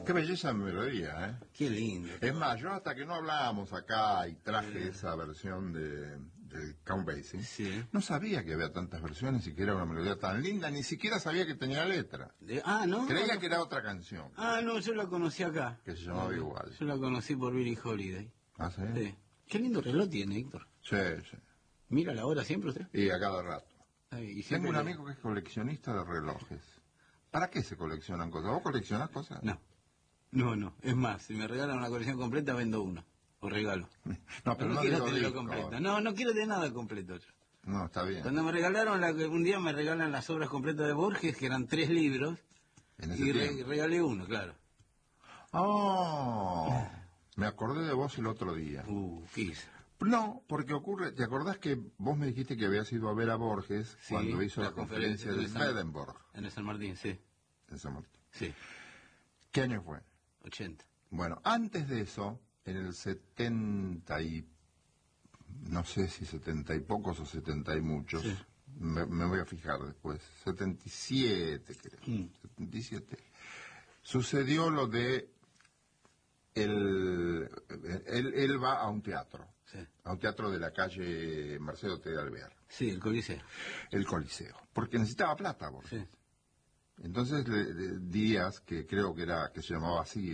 Qué belleza de melodía, ¿eh? Qué lindo. Es más, yo hasta que no hablábamos acá y traje esa versión del Count Basie, Sí. no sabía que había tantas versiones y que era una melodía tan linda, ni siquiera sabía que tenía letra. ¿No? Creía que era otra canción, No, yo la conocí acá. que se llamaba igual. Yo la conocí por Billie Holiday. ¿Ah, sí? Sí. Qué lindo reloj tiene, Héctor. Sí, sí. ¿Mira la hora siempre usted? Y a cada rato. Y Tengo un le- amigo que es coleccionista de relojes. ¿Para qué se coleccionan cosas? ¿Vos coleccionás cosas? No. Es más, si me regalan una colección completa, vendo una. O regalo. No, pero no quiero digo tenerlo disco. completa. No quiero de nada completo yo. No, está bien. Cuando me regalaron, un día me regalan las obras completas de Borges, que eran 3 libros, En ese y tiempo. regalé uno, claro. Oh, me acordé de vos el otro día. ¿Qué hice? No, porque ocurre, ¿te acordás que vos me dijiste que habías ido a ver a Borges Sí, cuando hizo la la conferencia de Swedenborg En el San Martín, sí. en San Martín? Sí, ¿Qué año fue? 80. Bueno, antes de eso, en el 70 y... no sé si 70 y pocos o 70 y muchos, Sí. me voy a fijar después, 77 creo, 77, sucedió lo de... Él va a un teatro. Sí. A un teatro de la calle Marcelo T. de Alvear, Sí, el Coliseo. el Coliseo, porque necesitaba plata, Borges. Sí. Entonces Díaz, que creo que se llamaba así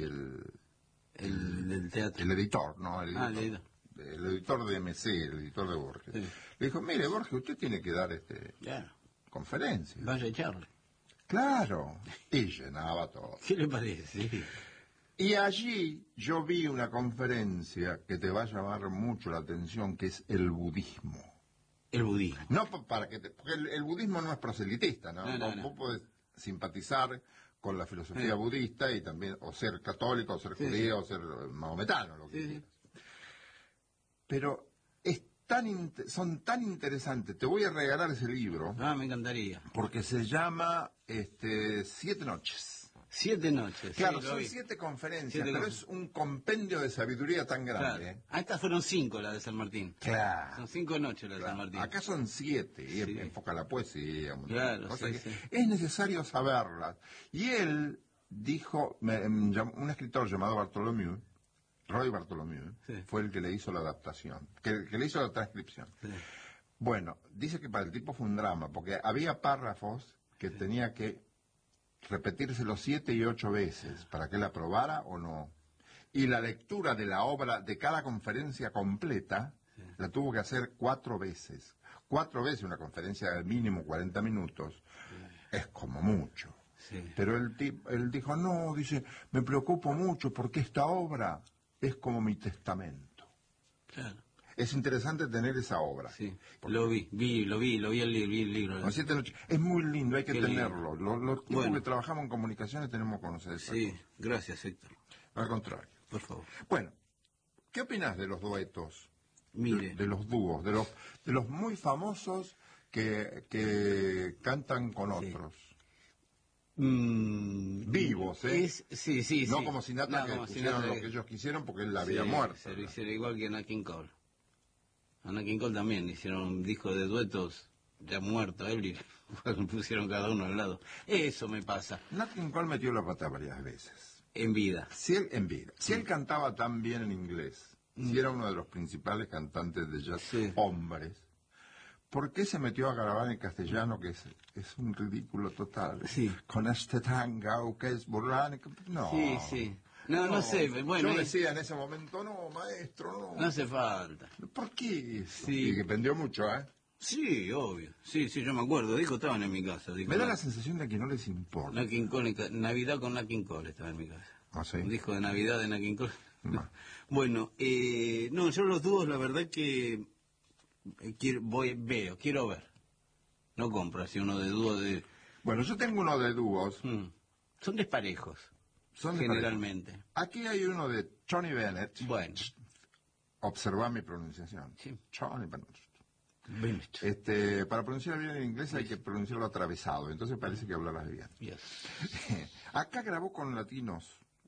El del teatro. el editor, ¿no? El editor, El editor. el editor de MC, el editor de Borges, Sí. le dijo, mire Borges, usted tiene que dar Claro. conferencia. Vaya a echarle. Claro, y llenaba todo. ¿Qué le parece? Sí. Y allí yo vi una conferencia que te va a llamar mucho la atención, que es el budismo. El budismo. No para que porque el budismo no es proselitista, ¿no? No. Vos podés simpatizar con la filosofía budista y también, o ser católico, o ser judío, o ser mahometano, lo que Sí. quieras. Pero son tan interesantes. Te voy a regalar ese libro Me encantaría. porque se llama 7 noches. 7 noches. Claro, sí, lo son vi. 7 conferencias, 7 pero es un compendio de sabiduría tan grande. Claro. Estas fueron 5 las de San Martín. Claro. Son 5 noches las de San Martín. Acá son 7, y Sí. enfoca la poesía, un montón de Claro, cosas sí, que sí. es necesario saberlas. Y él dijo, un escritor llamado Bartholomew, Roy Bartholomew, Sí. fue el que le hizo la adaptación, que le hizo la transcripción. Sí. Bueno, dice que para el tipo fue un drama, porque había párrafos que tenía que repetírselo 7 y 8 veces para que él aprobara o no. Y la lectura de la obra, de cada conferencia completa, la tuvo que hacer 4 veces. 4 veces una conferencia de mínimo 40 minutos. Es como mucho. Sí. Pero él dijo, no, dice, me preocupo mucho porque esta obra es como mi testamento. Claro. Es interesante tener esa obra. Sí. Porque- Lo vi el libro. Con 7 noches. Es muy lindo, hay que Qué tenerlo. Los tipos Bueno. que trabajamos en comunicaciones tenemos que conocer esa Sí, cosa. gracias, Héctor. Al contrario. Por favor. Bueno, ¿qué opinas de los duetos? Mire. De los dúos, de los muy famosos que cantan con Sí. otros. Vivos, ¿eh? Sí. No como Sinatra, No, que como pusieron Sinatra, lo que ellos quisieron porque él la había Sí, muerto. Se lo hicieron igual que Nat King Cole. A Nat King Cole también hicieron un disco de duetos ya muerto él y pusieron cada uno al lado. Eso me pasa Nat King Cole metió la pata varias veces. en vida. Si él, en vida, si él cantaba tan bien en inglés, si era uno de los principales cantantes de jazz, Sí. hombres, ¿por qué se metió a grabar en castellano, que es un ridículo total? Sí. Con este tangao que es burlán. No. Sí. No sé, bueno. Yo decía en ese momento, no, maestro, No no. hace falta. ¿Por qué eso? Sí. Y que pendió mucho, ¿eh? Sí, obvio. Sí, yo me acuerdo. Dijo, estaban en mi casa. Dijo, Me da la sensación de que no les importa. Nat King Cole, Navidad con Nat King Cole estaba en mi casa. ¿Ah, sí? Un disco de Navidad de Nat King Cole. No. Bueno, no, yo los dúos, la verdad que quiero ver. No compro así uno de dúo de... Bueno, yo tengo uno de dúos. Son desparejos, Son generalmente. Aquí hay uno de Tony Bennett. Bueno, Observa mi pronunciación. Sí. Tony Bennett. Bennett. Para pronunciar bien en inglés hay que pronunciarlo atravesado, entonces parece que hablarás bien. Yes. Acá grabó con latinos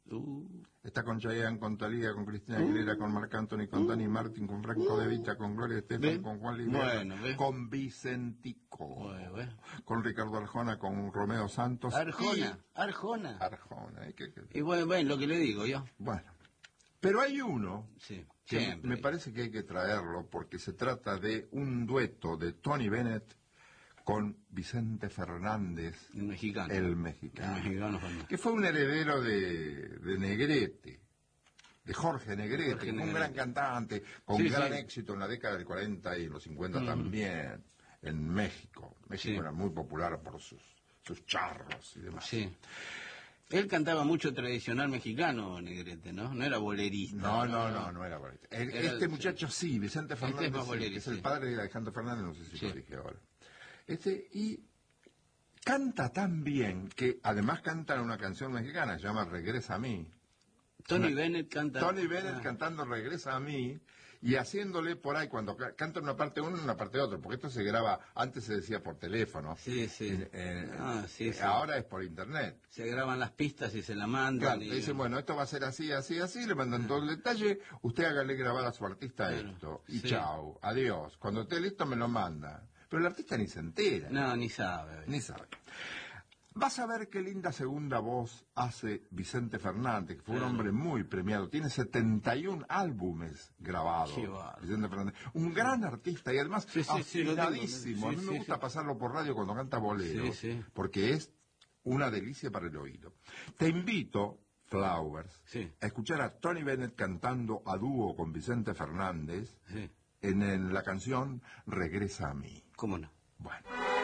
Está con Chayanne, con Thalía, con Cristina Aguilera, con Marc Anthony, con Dani Martin, con Franco De Vita, con Gloria Estefan, ¿Ven? con Juan Linares, Bueno, ¿ves? con Vicentico, Bueno. con Ricardo Arjona, con Romeo Santos. Arjona. Arjona. Y bueno, lo que le digo yo. Bueno, pero hay uno Sí, que siempre. me parece que hay que traerlo porque se trata de un dueto de Tony Bennett con Vicente Fernández, El mexicano. el mexicano, El mexicano famoso. que fue un heredero de Negrete, de Jorge Negrete, Jorge que fue un Negrete. gran cantante, con Sí, gran sí. éxito en la década del 40 y en los 50 también, en México. México Sí. era muy popular por sus charros y demás. Sí. Él cantaba mucho tradicional mexicano, Negrete, ¿no? No era bolerista. No era bolerista. Era Este el- muchacho sí, Vicente Fernández, es más sí, bolerista, que es el sí. padre de Alejandro Fernández, no sé si Sí. lo dije ahora. Y canta tan bien que además canta una canción mexicana, se llama Regresa a mí. Tony Bennett canta. Tony Bennett cantando Regresa a mí y haciéndole por ahí cuando canta una parte uno y una parte otro, porque esto se graba, antes se decía por teléfono. Sí. Sí. Ahora es por internet. Se graban las pistas y se la mandan. Claro, y- te dicen, bueno, esto va a ser así, le mandan todo el detalle, usted hágale grabar a su artista Claro, esto, y sí. chao, adiós. Cuando esté listo me lo manda. Pero el artista ni se entera, No, ni sabe. ni sabe. Vas a ver qué linda segunda voz hace Vicente Fernández, que fue un hombre muy premiado. Tiene 71 álbumes grabados. Qué bárbaro. Vicente Fernández. Un gran artista y además Sí, lo tengo. afinadísimo. Sí, A mí me gusta pasarlo por radio cuando canta bolero, Sí. porque es una delicia para el oído. Te invito, Flowers, Sí. a escuchar a Tony Bennett cantando a dúo con Vicente Fernández Sí. en la canción Regresa a mí. ¿Cómo no? Bueno.